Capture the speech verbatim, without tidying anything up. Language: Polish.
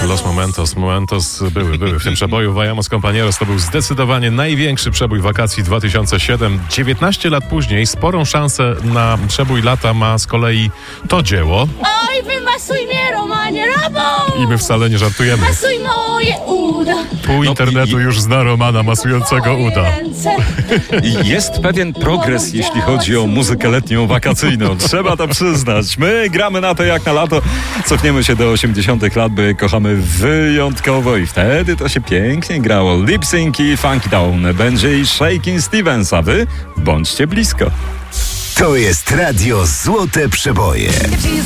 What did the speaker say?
Los Momentos, Momentos były, były w tym przeboju. Vayamos Compañeros to był zdecydowanie największy przebój wakacji dwa tysiące siódmy. dziewiętnaście lat później sporą szansę na przebój lata ma z kolei to dzieło. Oj, wymasuj mnie, Romanie, Robą! I my wcale nie żartujemy. Masuj moje uda. Pół internetu już zna Romana masującego uda. Jest pewien progres, jeśli chodzi o muzykę letnią, wakacyjną. Trzeba to przyznać. My gramy na to jak na lato. Cofniemy się do osiemdziesiątych lat, by kochamy wyjątkowo i wtedy to się pięknie grało. Lip Sync i Funky Down. Będzie i Shakin' Stevens, a wy bądźcie blisko. To jest Radio Złote Przeboje.